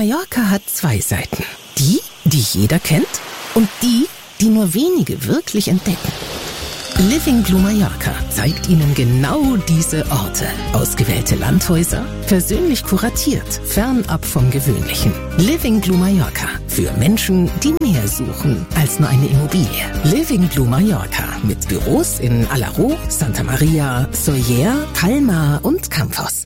Mallorca hat zwei Seiten. Die jeder kennt und die nur wenige wirklich entdecken. Living Blue Mallorca zeigt Ihnen genau diese Orte. Ausgewählte Landhäuser, persönlich kuratiert, fernab vom Gewöhnlichen. Living Blue Mallorca. Für Menschen, die mehr suchen als nur eine Immobilie. Living Blue Mallorca. Mit Büros in Alaró, Santa Maria, Sóller, Palma und Campos.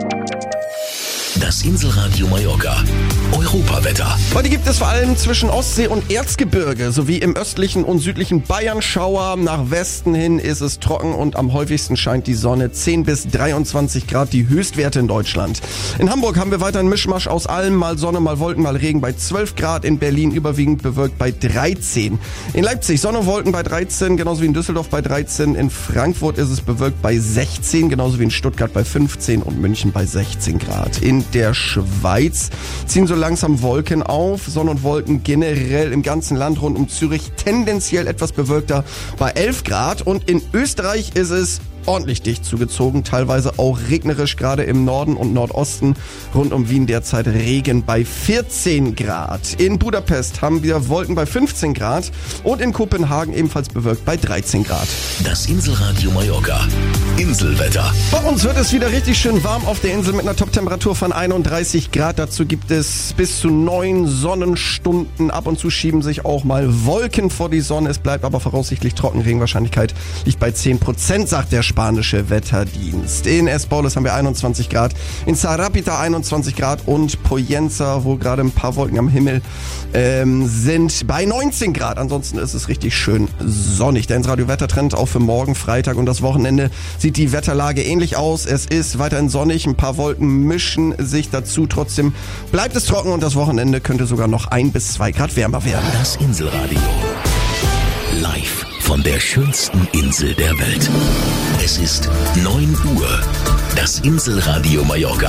Das Inselradio Mallorca. Europawetter. Heute gibt es vor allem zwischen Ostsee und Erzgebirge sowie im östlichen und südlichen Bayern Schauer. Nach Westen hin ist es trocken und am häufigsten scheint die Sonne. 10 bis 23 Grad die Höchstwerte in Deutschland. In Hamburg haben wir weiter einen Mischmasch aus allem. Mal Sonne, mal Wolken, mal Regen bei 12 Grad. In Berlin überwiegend bewölkt bei 13. In Leipzig Sonne und Wolken bei 13, genauso wie in Düsseldorf bei 13. In Frankfurt ist es bewölkt bei 16, genauso wie in Stuttgart bei 15 und München bei 16 Grad. In der Schweiz ziehen so langsam Wolken auf. Sonne und Wolken generell im ganzen Land rund um Zürich tendenziell etwas bewölkter bei 11 Grad. Und in Österreich ist es ordentlich dicht zugezogen, teilweise auch regnerisch, gerade im Norden und Nordosten. Rund um Wien derzeit Regen bei 14 Grad. In Budapest haben wir Wolken bei 15 Grad und in Kopenhagen ebenfalls bewölkt bei 13 Grad. Das Inselradio Mallorca. Inselwetter. Bei uns wird es wieder richtig schön warm auf der Insel mit einer Toptemperatur von 31 Grad. Dazu gibt es bis zu 9 Sonnenstunden. Ab und zu schieben sich auch mal Wolken vor die Sonne. Es bleibt aber voraussichtlich trocken. Regenwahrscheinlichkeit liegt bei 10%, sagt der spanische Wetterdienst. In Espaules haben wir 21 Grad, in Sarapita 21 Grad und Poyenza, wo gerade ein paar Wolken am Himmel sind, bei 19 Grad. Ansonsten ist es richtig schön sonnig. Der Insradio Wettertrend auch für morgen, Freitag und das Wochenende sieht die Wetterlage ähnlich aus. Es ist weiterhin sonnig, ein paar Wolken mischen sich dazu. Trotzdem bleibt es trocken und das Wochenende könnte sogar noch 1 bis 2 Grad wärmer werden. Das Inselradio. Live von der schönsten Insel der Welt. Es ist 9 Uhr. Das Inselradio Mallorca.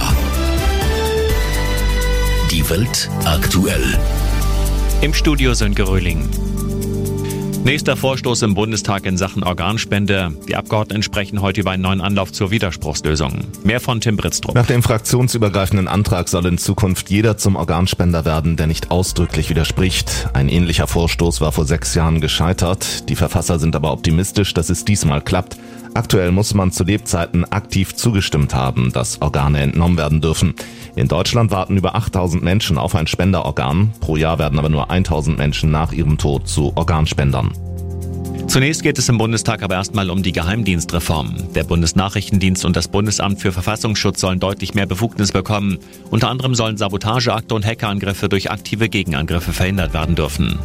Die Welt aktuell. Im Studio Sönke Röhling. Nächster Vorstoß im Bundestag in Sachen Organspende. Die Abgeordneten sprechen heute über einen neuen Anlauf zur Widerspruchslösung. Mehr von Tim Britztrup. Nach dem fraktionsübergreifenden Antrag soll in Zukunft jeder zum Organspender werden, der nicht ausdrücklich widerspricht. Ein ähnlicher Vorstoß war vor 6 Jahren gescheitert. Die Verfasser sind aber optimistisch, dass es diesmal klappt. Aktuell muss man zu Lebzeiten aktiv zugestimmt haben, dass Organe entnommen werden dürfen. In Deutschland warten über 8000 Menschen auf ein Spenderorgan. Pro Jahr werden aber nur 1000 Menschen nach ihrem Tod zu Organspendern. Zunächst geht es im Bundestag aber erstmal um die Geheimdienstreform. Der Bundesnachrichtendienst und das Bundesamt für Verfassungsschutz sollen deutlich mehr Befugnis bekommen. Unter anderem sollen Sabotageakte und Hackerangriffe durch aktive Gegenangriffe verhindert werden dürfen.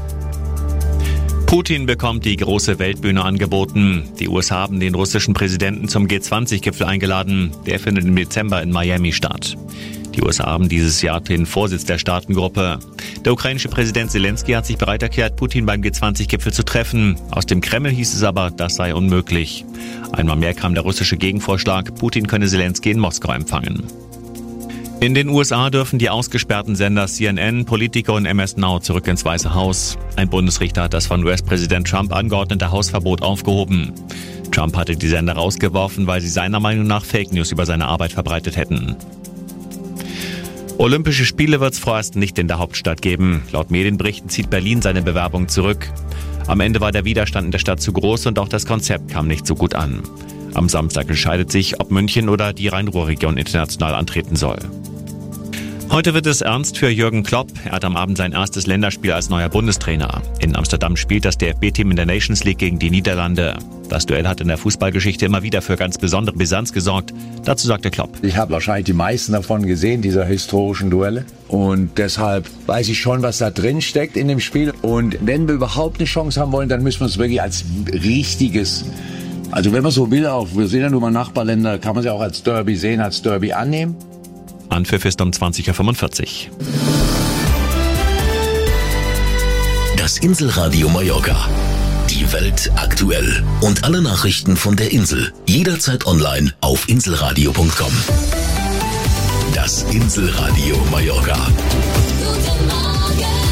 Putin bekommt die große Weltbühne angeboten. Die USA haben den russischen Präsidenten zum G20-Gipfel eingeladen. Der findet im Dezember in Miami statt. Die USA haben dieses Jahr den Vorsitz der Staatengruppe. Der ukrainische Präsident Zelensky hat sich bereit erklärt, Putin beim G20-Gipfel zu treffen. Aus dem Kreml hieß es aber, das sei unmöglich. Einmal mehr kam der russische Gegenvorschlag, Putin könne Zelensky in Moskau empfangen. In den USA dürfen die ausgesperrten Sender CNN, Politico und MS Now zurück ins Weiße Haus. Ein Bundesrichter hat das von US-Präsident Trump angeordnete Hausverbot aufgehoben. Trump hatte die Sender rausgeworfen, weil sie seiner Meinung nach Fake News über seine Arbeit verbreitet hätten. Olympische Spiele wird es vorerst nicht in der Hauptstadt geben. Laut Medienberichten zieht Berlin seine Bewerbung zurück. Am Ende war der Widerstand in der Stadt zu groß und auch das Konzept kam nicht so gut an. Am Samstag entscheidet sich, ob München oder die Rhein-Ruhr-Region international antreten soll. Heute wird es ernst für Jürgen Klopp. Er hat am Abend sein erstes Länderspiel als neuer Bundestrainer. In Amsterdam spielt das DFB-Team in der Nations League gegen die Niederlande. Das Duell hat in der Fußballgeschichte immer wieder für ganz besondere Brisanz gesorgt. Dazu sagte Klopp: Ich habe wahrscheinlich die meisten davon gesehen, dieser historischen Duelle. Und deshalb weiß ich schon, was da drin steckt in dem Spiel. Und wenn wir überhaupt eine Chance haben wollen, dann müssen wir es wirklich als richtiges, also wenn man so will, auch, wir sehen ja nur mal Nachbarländer, kann man sie auch als Derby sehen, als Derby annehmen. Anpfiff ist um 20.45 Uhr. Das Inselradio Mallorca. Die Welt aktuell. Und alle Nachrichten von der Insel. Jederzeit online auf inselradio.com. Das Inselradio Mallorca. Guten Morgen.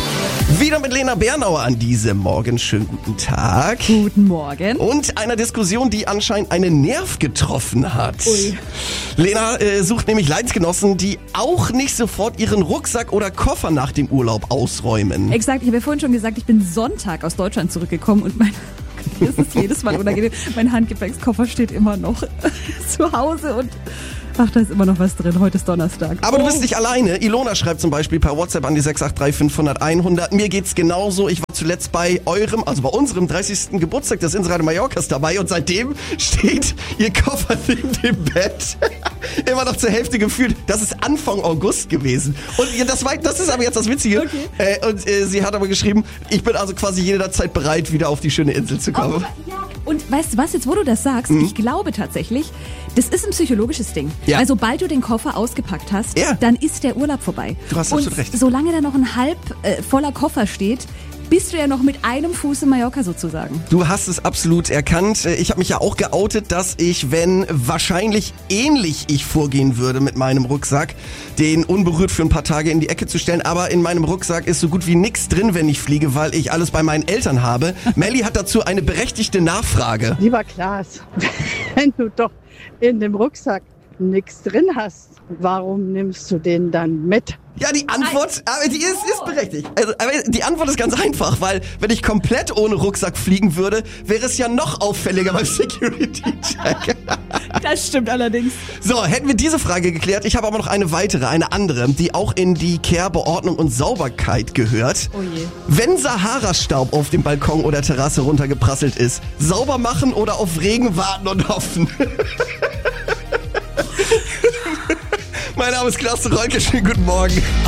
Wieder mit Lena Bernauer an diesem Morgen. Schönen guten Tag. Guten Morgen. Und einer Diskussion, die anscheinend einen Nerv getroffen hat. Ui. Lena sucht nämlich Leidensgenossen, die auch nicht sofort ihren Rucksack oder Koffer nach dem Urlaub ausräumen. Exakt, ich habe ja vorhin schon gesagt, ich bin Sonntag aus Deutschland zurückgekommen und das ist jedes Mal unangenehm. Mein Handgepäckskoffer steht immer noch zu Hause und ach, da ist immer noch was drin. Heute ist Donnerstag. Aber du bist nicht alleine. Ilona schreibt zum Beispiel per WhatsApp an die 683 500 100. Mir geht's genauso. Ich war zuletzt bei unserem 30. Geburtstag des Inselradio Mallorcas dabei und seitdem steht ihr Koffer neben dem Bett. Immer noch zur Hälfte gefühlt. Das ist Anfang August gewesen. Und das ist aber jetzt das Witzige. Okay. Und sie hat aber geschrieben, ich bin also quasi jederzeit bereit, wieder auf die schöne Insel zu kommen. Und weißt du was, jetzt wo du das sagst, ich glaube tatsächlich, das ist ein psychologisches Ding. Ja. Weil sobald du den Koffer ausgepackt hast, Ja. dann ist der Urlaub vorbei. Du hast und absolut recht. Solange da noch ein halb voller Koffer steht, bist du ja noch mit einem Fuß in Mallorca sozusagen. Du hast es absolut erkannt. Ich habe mich ja auch geoutet, dass ich, wenn wahrscheinlich ähnlich ich vorgehen würde mit meinem Rucksack, den unberührt für ein paar Tage in die Ecke zu stellen. Aber in meinem Rucksack ist so gut wie nichts drin, wenn ich fliege, weil ich alles bei meinen Eltern habe. Melli hat dazu eine berechtigte Nachfrage. Lieber Klaas, wenn du doch in dem Rucksack nichts drin hast, warum nimmst du den dann mit? Ja, die Antwort, aber die ist berechtigt. Also, aber die Antwort ist ganz einfach, weil wenn ich komplett ohne Rucksack fliegen würde, wäre es ja noch auffälliger beim Security-Check. Das stimmt allerdings. So, hätten wir diese Frage geklärt. Ich habe aber noch eine andere, die auch in die Care, Ordnung und Sauberkeit gehört. Oh je. Wenn Sahara-Staub auf dem Balkon oder Terrasse runtergeprasselt ist, sauber machen oder auf Regen warten und hoffen? Mein Name ist Klaas Reutke, schönen guten Morgen.